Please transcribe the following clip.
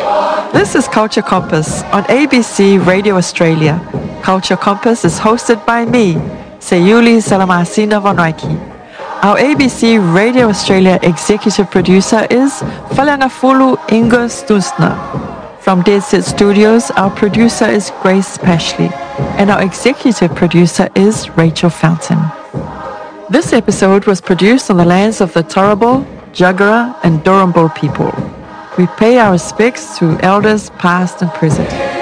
This is Culture Compass on ABC Radio Australia. Culture Compass is hosted by me, Sayuli Salamasina Vonoiki. Our ABC Radio Australia executive producer is Falanafulu Inga Stusner. From Dead Set Studios, our producer is Grace Pashley, and our executive producer is Rachel Fountain. This episode was produced on the lands of the Turrbal, Jagera, and Dorrimbul people. We pay our respects to elders past and present.